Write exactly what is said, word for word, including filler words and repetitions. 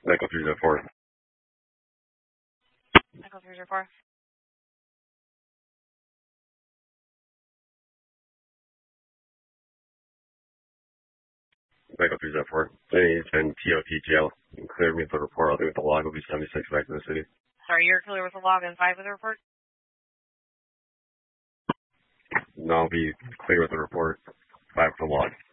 Echo three zero four. Echo three zero four. Echo three zero four. I need to send T O T jail and clear me for the report. I'll do with the log. Will be seventy-six back to the city. Sorry, you're clear with the log and five with the report? No, I'll be clear with the report. Five with the log.